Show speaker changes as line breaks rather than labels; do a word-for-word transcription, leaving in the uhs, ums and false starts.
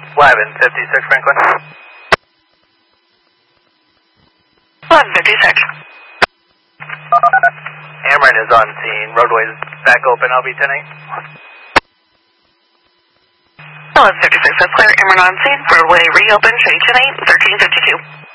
eleven fifty-six Franklin.
eleven fifty-six.
Ameren is on scene. Roadway's back open. I'll be ten eight.
eleven fifty-six, that's clear. Ameren on scene. Roadway reopened. Showing ten eight, thirteen fifty-two.